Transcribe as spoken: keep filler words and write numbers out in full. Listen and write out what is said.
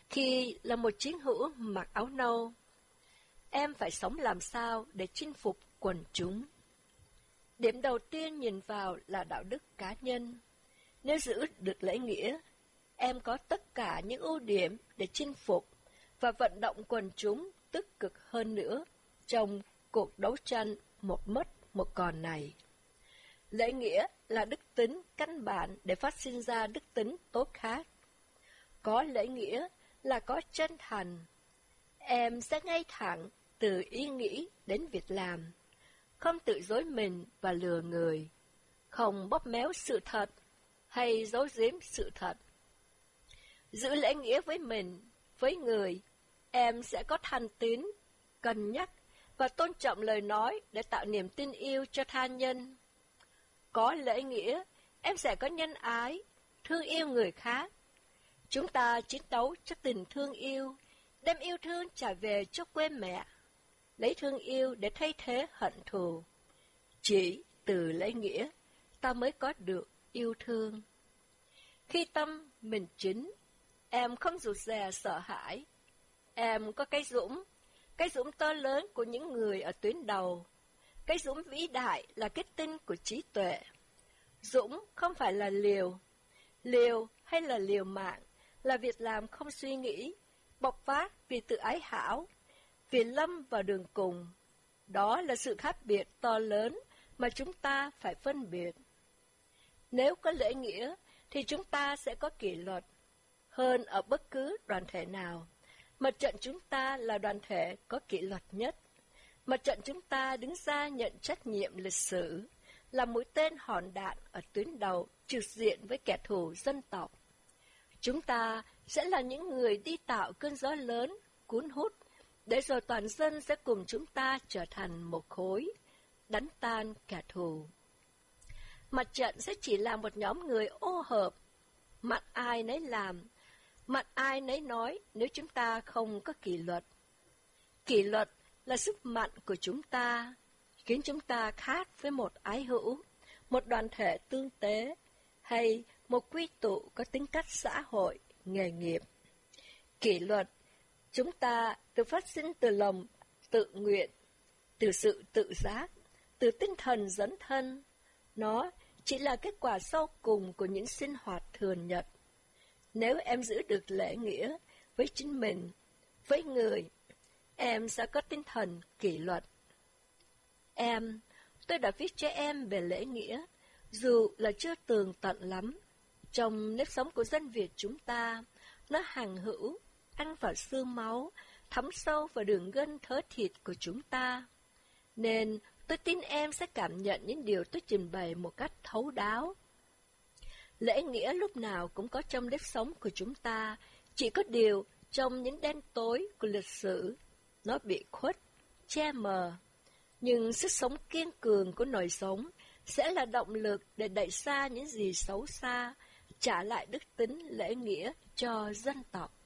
Khi là một chiến hữu mặc áo nâu, em phải sống làm sao để chinh phục quần chúng? Điểm đầu tiên nhìn vào là đạo đức cá nhân. Nếu giữ được lễ nghĩa, em có tất cả những ưu điểm để chinh phục và vận động quần chúng tích cực hơn nữa trong cuộc đấu tranh một mất một còn này. Lễ nghĩa là đức tính căn bản để phát sinh ra đức tính tốt khác. Có lễ nghĩa là có chân thành. Em sẽ ngay thẳng từ ý nghĩ đến việc làm, không tự dối mình và lừa người, không bóp méo sự thật hay giấu giếm sự thật. Giữ lễ nghĩa với mình, với người, em sẽ có thành tín, cân nhắc và tôn trọng lời nói để tạo niềm tin yêu cho tha nhân. Có lễ nghĩa, em sẽ có nhân ái, thương yêu người khác. Chúng ta chiến đấu cho tình thương yêu, đem yêu thương trả về cho quê mẹ, lấy thương yêu để thay thế hận thù. Chỉ từ lễ nghĩa, ta mới có được yêu thương. Khi tâm mình chính, em không rụt rè sợ hãi. Em có cái dũng, cái dũng to lớn của những người ở tuyến đầu. Cái dũng vĩ đại là kết tinh của trí tuệ. Dũng không phải là liều. Liều hay là liều mạng là việc làm không suy nghĩ, bộc phát vì tự ái hảo, vì lâm vào đường cùng. Đó là sự khác biệt to lớn mà chúng ta phải phân biệt. Nếu có lễ nghĩa, thì chúng ta sẽ có kỷ luật hơn ở bất cứ đoàn thể nào. Mặt trận chúng ta là đoàn thể có kỷ luật nhất. Mặt trận chúng ta đứng ra nhận trách nhiệm lịch sử, là mũi tên hòn đạn ở tuyến đầu trực diện với kẻ thù dân tộc. Chúng ta sẽ là những người đi tạo cơn gió lớn, cuốn hút, để rồi toàn dân sẽ cùng chúng ta trở thành một khối, đánh tan kẻ thù. Mặt trận sẽ chỉ là một nhóm người ô hợp, mặt ai nấy làm, mặt ai nấy nói nếu chúng ta không có kỷ luật. Kỷ luật là sức mạnh của chúng ta, khiến chúng ta khác với một ái hữu, một đoàn thể tương tế, hay một quy tụ có tính cách xã hội, nghề nghiệp. Kỷ luật, chúng ta được phát sinh từ lòng tự nguyện, từ sự tự giác, từ tinh thần dấn thân. Nó chỉ là kết quả sau cùng của những sinh hoạt thường nhật. Nếu em giữ được lễ nghĩa với chính mình, với người, em sẽ có tinh thần kỷ luật. Em, tôi đã viết cho em về lễ nghĩa, dù là chưa tường tận lắm. Trong nếp sống của dân Việt chúng ta, nó hằng hữu, ăn vào xương máu, thấm sâu vào đường gân thớ thịt của chúng ta. Nên tôi tin em sẽ cảm nhận những điều tôi trình bày một cách thấu đáo. Lễ nghĩa lúc nào cũng có trong nếp sống của chúng ta, chỉ có điều trong những đen tối của lịch sử, nó bị khuất, che mờ. Nhưng sức sống kiên cường của nòi sống sẽ là động lực để đẩy xa những gì xấu xa, trả lại đức tính lễ nghĩa cho dân tộc.